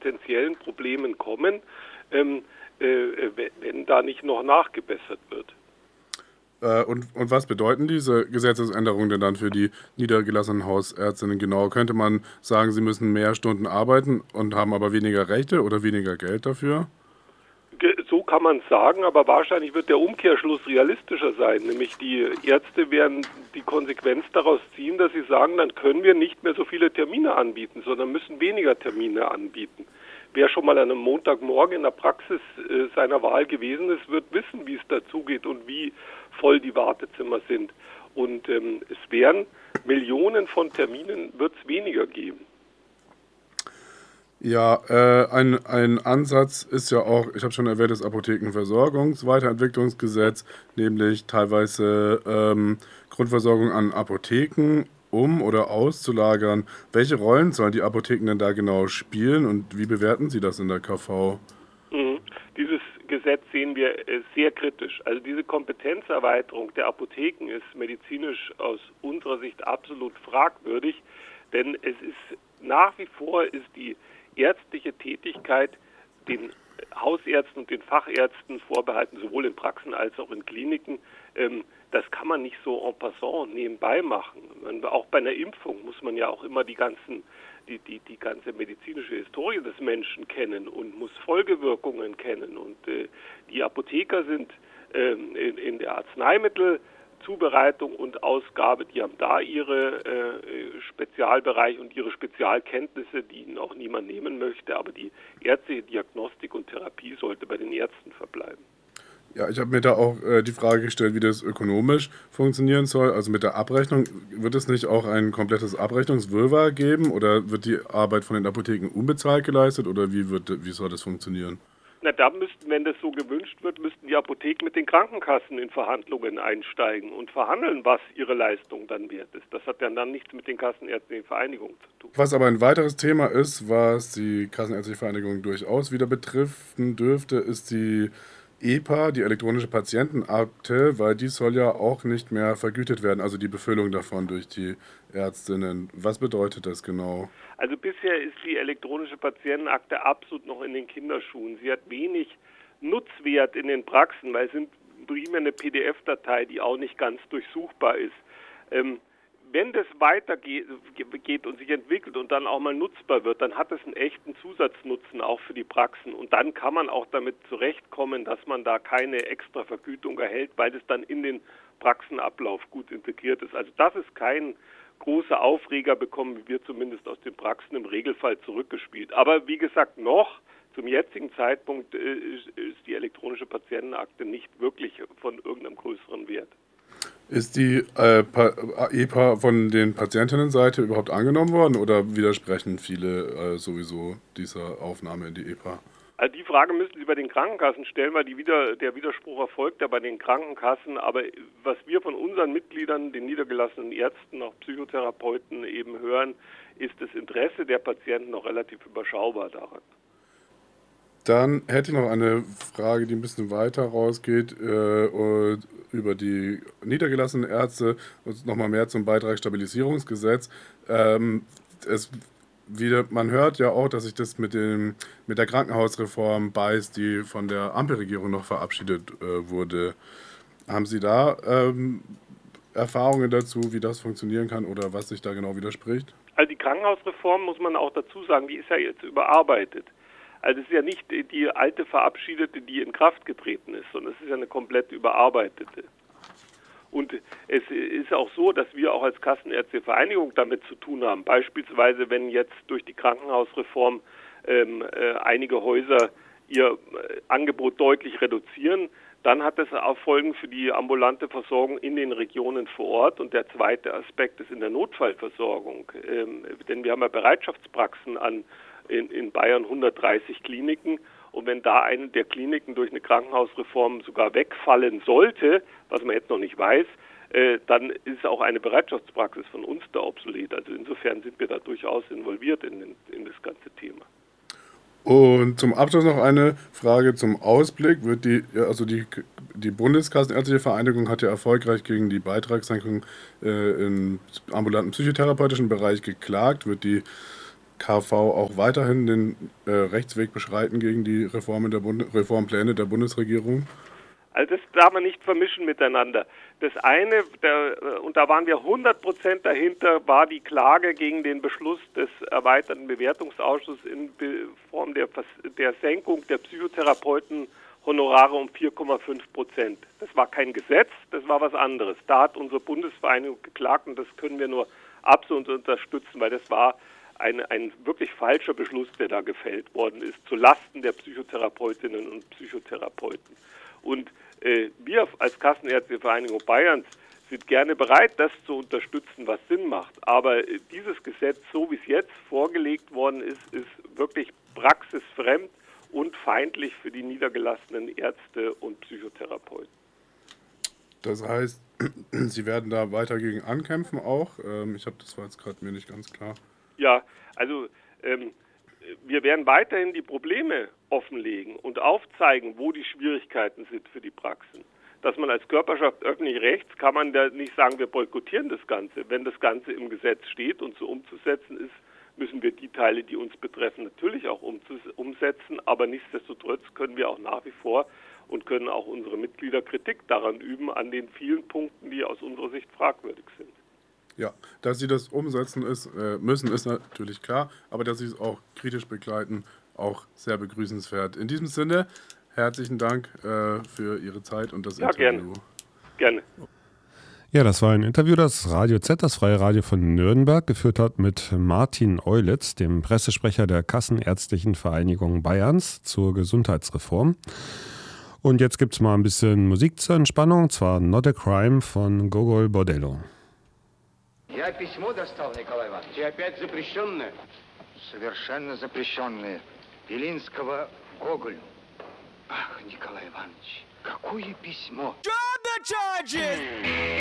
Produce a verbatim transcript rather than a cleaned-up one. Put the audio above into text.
existenziellen Problemen kommen, ähm, äh, wenn da nicht noch nachgebessert wird. Äh, und, und was bedeuten diese Gesetzesänderungen denn dann für die niedergelassenen Hausärztinnen genau? Könnte man sagen, sie müssen mehr Stunden arbeiten und haben aber weniger Rechte oder weniger Geld dafür? So kann man es sagen, aber wahrscheinlich wird der Umkehrschluss realistischer sein, nämlich die Ärzte werden die Konsequenz daraus ziehen, dass sie sagen, dann können wir nicht mehr so viele Termine anbieten, sondern müssen weniger Termine anbieten. Wer schon mal an einem Montagmorgen in der Praxis äh, seiner Wahl gewesen ist, wird wissen, wie es dazugeht und wie voll die Wartezimmer sind. Und ähm, es werden Millionen von Terminen, wird es weniger geben. Ja, äh, ein, ein Ansatz ist ja auch, ich habe schon erwähnt, das Apothekenversorgungs-Weiterentwicklungsgesetz, nämlich teilweise ähm, Grundversorgung an Apotheken um- oder auszulagern. Welche Rollen sollen die Apotheken denn da genau spielen und wie bewerten Sie das in der K V? Mhm. Dieses Gesetz sehen wir äh, sehr kritisch. Also diese Kompetenzerweiterung der Apotheken ist medizinisch aus unserer Sicht absolut fragwürdig, denn es ist nach wie vor ist die ärztliche Tätigkeit den Hausärzten und den Fachärzten vorbehalten, sowohl in Praxen als auch in Kliniken. Ähm, das kann man nicht so en passant nebenbei machen. Man, auch bei einer Impfung muss man ja auch immer die ganzen, die, die, die ganze medizinische Historie des Menschen kennen und muss Folgewirkungen kennen. Und äh, die Apotheker sind ähm, in, in der Arzneimittel Zubereitung und Ausgabe, die haben da ihre äh, Spezialbereich und ihre Spezialkenntnisse, die ihnen auch niemand nehmen möchte, aber die ärztliche Diagnostik und Therapie sollte bei den Ärzten verbleiben. Ja, ich habe mir da auch äh, die Frage gestellt, wie das ökonomisch funktionieren soll. Also mit der Abrechnung, wird es nicht auch ein komplettes Abrechnungswirrwarr geben oder wird die Arbeit von den Apotheken unbezahlt geleistet oder wie, wird, wie soll das funktionieren? Na, da müssten, wenn das so gewünscht wird, müssten die Apotheken mit den Krankenkassen in Verhandlungen einsteigen und verhandeln, was ihre Leistung dann wert ist. Das hat ja dann nichts mit den Kassenärztlichen Vereinigungen zu tun. Was aber ein weiteres Thema ist, was die Kassenärztliche Vereinigung durchaus wieder betreffen dürfte, ist die E P A, die elektronische Patientenakte, weil die soll ja auch nicht mehr vergütet werden, also die Befüllung davon durch die Ärztinnen. Was bedeutet das genau? Also bisher ist die elektronische Patientenakte absolut noch in den Kinderschuhen. Sie hat wenig Nutzwert in den Praxen, weil es sind primär eine P D F-Datei, die auch nicht ganz durchsuchbar ist. Ähm, wenn das weitergeht geht und sich entwickelt und dann auch mal nutzbar wird, dann hat es einen echten Zusatznutzen auch für die Praxen. Und dann kann man auch damit zurechtkommen, dass man da keine extra Vergütung erhält, weil es dann in den Praxenablauf gut integriert ist. Also das ist kein große Aufreger, bekommen wir zumindest aus den Praxen im Regelfall zurückgespielt. Aber wie gesagt, noch zum jetzigen Zeitpunkt äh, ist die elektronische Patientenakte nicht wirklich von irgendeinem größeren Wert. Ist die äh, E P A von den Patientinnenseite überhaupt angenommen worden oder widersprechen viele äh, sowieso dieser Aufnahme in die E P A? Also die Frage müssen Sie bei den Krankenkassen stellen, weil die wieder, der Widerspruch erfolgt ja bei den Krankenkassen. Aber was wir von unseren Mitgliedern, den niedergelassenen Ärzten, auch Psychotherapeuten eben hören, ist das Interesse der Patienten noch relativ überschaubar daran. Dann hätte ich noch eine Frage, die ein bisschen weiter rausgeht, äh, über die niedergelassenen Ärzte und nochmal mehr zum Beitragsstabilisierungsgesetz. Ähm, es, wieder, man hört ja auch, dass sich das mit, dem, mit der Krankenhausreform beißt, die von der Ampelregierung noch verabschiedet äh, wurde. Haben Sie da ähm, Erfahrungen dazu, wie das funktionieren kann oder was sich da genau widerspricht? Also die Krankenhausreform, muss man auch dazu sagen, die ist ja jetzt überarbeitet. Also es ist ja nicht die alte verabschiedete, die in Kraft getreten ist, sondern es ist ja eine komplett überarbeitete. Und es ist auch so, dass wir auch als Kassenärztliche Vereinigung damit zu tun haben. Beispielsweise, wenn jetzt durch die Krankenhausreform ähm, äh, einige Häuser ihr äh, Angebot deutlich reduzieren, dann hat das auch Folgen für die ambulante Versorgung in den Regionen vor Ort. Und der zweite Aspekt ist in der Notfallversorgung. Ähm, denn wir haben ja Bereitschaftspraxen an In, in Bayern hundertdreißig Kliniken und wenn da eine der Kliniken durch eine Krankenhausreform sogar wegfallen sollte, was man jetzt noch nicht weiß, äh, dann ist auch eine Bereitschaftspraxis von uns da obsolet. Also insofern sind wir da durchaus involviert in, in, in das ganze Thema. Und zum Abschluss noch eine Frage zum Ausblick. Wird die, also die, die Bundeskassenärztliche Vereinigung hat ja erfolgreich gegen die Beitragssenkung äh, im ambulanten psychotherapeutischen Bereich geklagt. Wird die K V auch weiterhin den äh, Rechtsweg beschreiten gegen die Reformen der Bund Reformpläne der Bundesregierung? Also das darf man nicht vermischen miteinander. Das eine, der, und da waren wir hundert Prozent dahinter, war die Klage gegen den Beschluss des erweiterten Bewertungsausschusses in Form der, der Senkung der Psychotherapeuten-Honorare um vier Komma fünf Prozent. Das war kein Gesetz, das war was anderes. Da hat unsere Bundesvereinigung geklagt und das können wir nur absolut unterstützen, weil das war ein, ein wirklich falscher Beschluss, der da gefällt worden ist, zu Lasten der Psychotherapeutinnen und Psychotherapeuten. Und äh, wir als Kassenärztevereinigung Bayerns sind gerne bereit, das zu unterstützen, was Sinn macht. Aber äh, dieses Gesetz, so wie es jetzt vorgelegt worden ist, ist wirklich praxisfremd und feindlich für die niedergelassenen Ärzte und Psychotherapeuten. Das heißt, Sie werden da weiter gegen ankämpfen auch? Ähm, ich habe das war jetzt gerade mir nicht ganz klar. Ja, also ähm, wir werden weiterhin die Probleme offenlegen und aufzeigen, wo die Schwierigkeiten sind für die Praxen. Dass man als Körperschaft öffentlichen Rechts kann man da nicht sagen, wir boykottieren das Ganze. Wenn das Ganze im Gesetz steht und so umzusetzen ist, müssen wir die Teile, die uns betreffen, natürlich auch umsetzen. Aber nichtsdestotrotz können wir auch nach wie vor und können auch unsere Mitglieder Kritik daran üben, an den vielen Punkten, die aus unserer Sicht fragwürdig sind. Ja, dass Sie das umsetzen ist, äh, müssen, ist natürlich klar, aber dass Sie es auch kritisch begleiten, auch sehr begrüßenswert. In diesem Sinne, herzlichen Dank äh, für Ihre Zeit und das ja, Interview. Gerne. Gerne. Ja, das war ein Interview, das Radio Z, das Freie Radio von Nürnberg, geführt hat mit Martin Eulitz, dem Pressesprecher der Kassenärztlichen Vereinigung Bayerns zur Gesundheitsreform. Und jetzt gibt es mal ein bisschen Musik zur Entspannung, zwar Not a Crime von Gogol Bordello. Я письмо достал, Николай Иванович. И опять запрещенное? Совершенно запрещенное. Белинского Гоголю. Ах, Николай Иванович, какое письмо? Drop the charges!